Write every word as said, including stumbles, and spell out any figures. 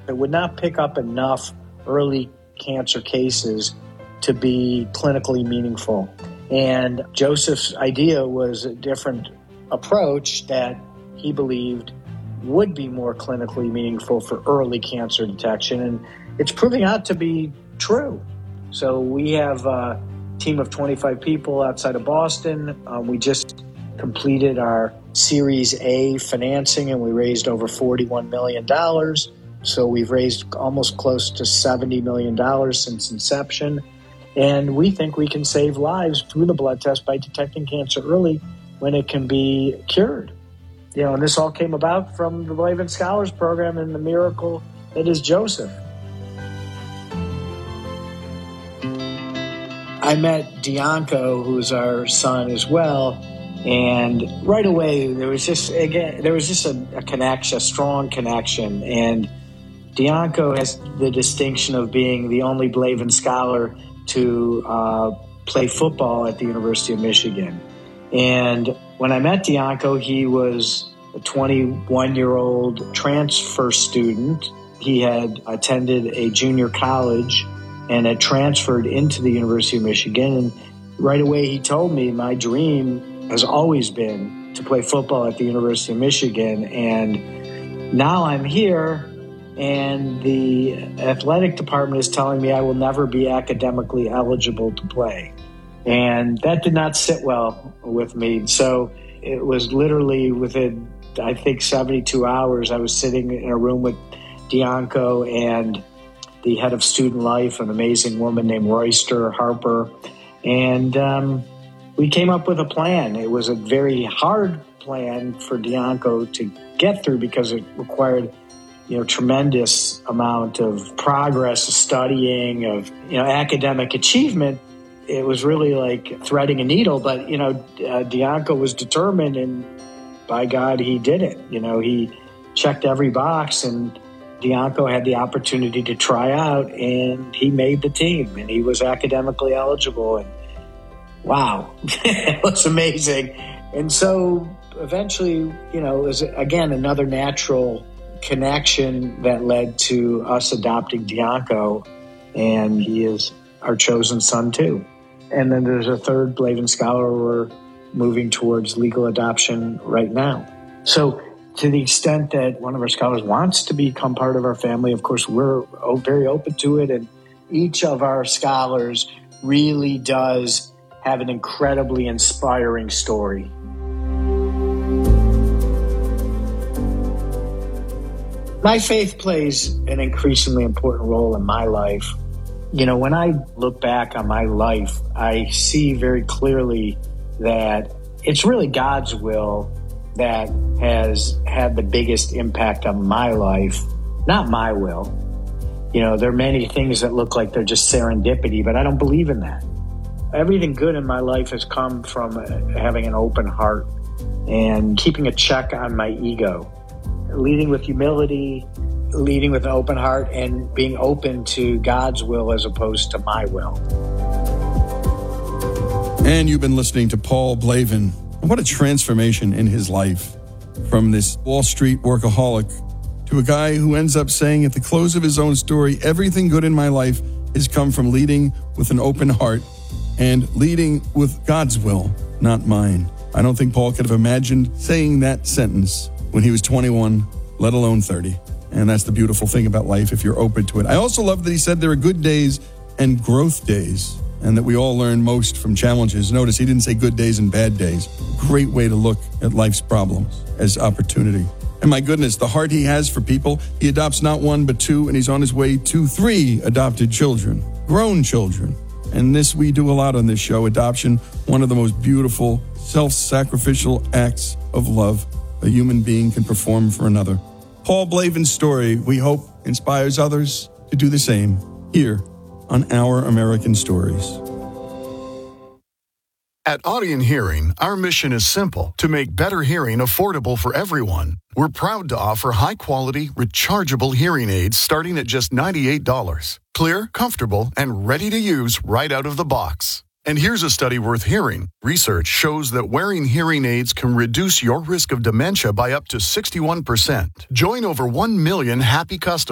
It would not pick up enough early cancer cases to be clinically meaningful. And Joseph's idea was a different approach that he believed would be more clinically meaningful for early cancer detection. And it's proving out to be true. So we have a team of twenty-five people outside of Boston. Um, we just completed our Series A financing, and we raised over forty-one million dollars. So we've raised almost close to seventy million dollars since inception. And we think we can save lives through the blood test by detecting cancer early when it can be cured. You know, and this all came about from the Blavin Scholars Program and the miracle that is Joseph. I met Dianco, who's our son as well, and right away there was just again there was just a, a connection, a strong connection. And Dianco has the distinction of being the only Blavin scholar to uh, play football at the University of Michigan. And when I met Dianco, he was a twenty-one-year-old transfer student. He had attended a junior college and had transferred into the University of Michigan. And right away he told me, my dream has always been to play football at the University of Michigan. And now I'm here, and the athletic department is telling me I will never be academically eligible to play. And that did not sit well with me. So it was literally within, I think, seventy-two hours, I was sitting in a room with Dianco and the head of student life, an amazing woman named Royster Harper. And um, we came up with a plan. It was a very hard plan for Dianco to get through because it required, you know, tremendous amount of progress, studying, of, you know, academic achievement. It was really like threading a needle, but, you know, uh, Dianco was determined, and by God, he did it. You know, he checked every box, and Dianco had the opportunity to try out, and he made the team, and he was academically eligible. And wow, it was amazing. And so eventually, you know, it was, again, another natural connection that led to us adopting Dianco, and he is our chosen son too. And then there's a third Blavin Scholar we're moving towards legal adoption right now. So to the extent that one of our scholars wants to become part of our family, of course, we're very open to it. And each of our scholars really does have an incredibly inspiring story. My faith plays an increasingly important role in my life. You know, when I look back on my life, I see very clearly that it's really God's will that has had the biggest impact on my life, not my will. You know, there are many things that look like they're just serendipity, but I don't believe in that. Everything good in my life has come from having an open heart and keeping a check on my ego, leading with humility, leading with an open heart, and being open to God's will as opposed to my will. And you've been listening to Paul Blavin. What a transformation in his life, from this Wall Street workaholic to a guy who ends up saying at the close of his own story, everything good in my life has come from leading with an open heart and leading with God's will, not mine. I don't think Paul could have imagined saying that sentence when he was twenty-one, let alone thirty. And that's the beautiful thing about life if you're open to it. I also love that he said there are good days and growth days, and that we all learn most from challenges. Notice he didn't say good days and bad days. Great way to look at life's problems as opportunity. And my goodness, the heart he has for people, he adopts not one but two, and he's on his way to three adopted children, grown children. And this we do a lot on this show, adoption, one of the most beautiful, self-sacrificial acts of love a human being can perform for another. Paul Blavin's story, we hope, inspires others to do the same here on Our American Stories. At Audien Hearing, our mission is simple: to make better hearing affordable for everyone. We're proud to offer high-quality, rechargeable hearing aids starting at just ninety-eight dollars. Clear, comfortable, and ready to use right out of the box. And here's a study worth hearing. Research shows that wearing hearing aids can reduce your risk of dementia by up to sixty-one percent. Join over one million happy customers